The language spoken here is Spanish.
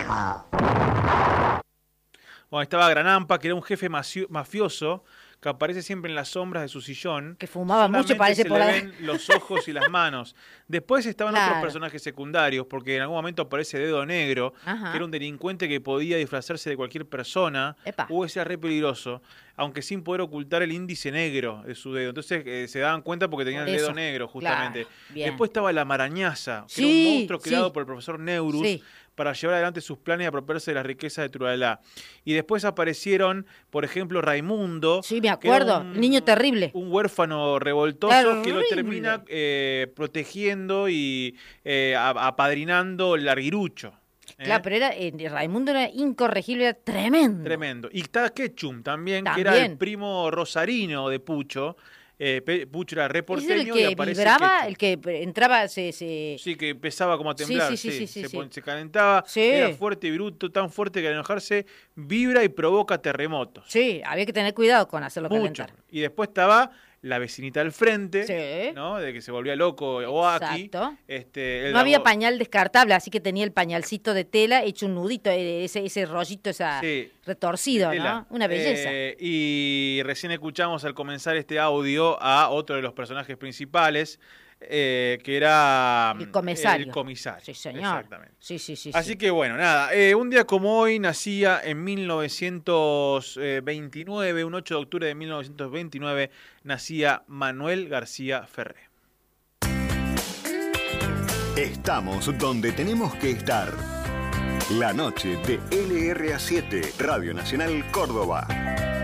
Bueno, estaba Granampa, que era un jefe mafioso que aparece siempre en las sombras de su sillón. Que fumaba mucho, parece se por le la... ven los ojos y las manos. Después estaban otros personajes secundarios, porque en algún momento aparece Dedo Negro, que era un delincuente que podía disfrazarse de cualquier persona. Ese era re peligroso, aunque sin poder ocultar el índice negro de su dedo. Entonces se daban cuenta porque tenían el dedo negro, justamente. Después estaba la Marañaza, que era un monstruo creado por el profesor Neurus, para llevar adelante sus planes y apropiarse de las riquezas de Trulalá. Y después aparecieron, por ejemplo, Raimundo. Sí, me acuerdo, niño terrible. Un huérfano revoltoso que lo termina protegiendo y apadrinando el Larguirucho. Claro, pero Raimundo era incorregible, era tremendo. Tremendo. Y está Ketchum también, que era el primo rosarino de Pucho. Pucho era reporteño. ¿Es el que y aparece vibraba? Ketchum. El que entraba, Sí, que empezaba como a temblar. Se calentaba, sí. Era fuerte y bruto, tan fuerte que al enojarse vibra y provoca terremotos. Sí, había que tener cuidado con hacerlo calentar. Y después estaba la vecinita al frente, ¿no? De que se volvía loco Oaki. No había pañal descartable, así que tenía el pañalcito de tela hecho un nudito, ese rollito retorcido, ¿no? Una belleza. Y recién escuchamos al comenzar este audio a otro de los personajes principales, que era el comisario. Sí, señor. Exactamente. Sí. Así que bueno, nada, un día como hoy nacía en 1929, un 8 de octubre de 1929, nacía Manuel García Ferré. Estamos donde tenemos que estar. La noche de LRA7, Radio Nacional Córdoba.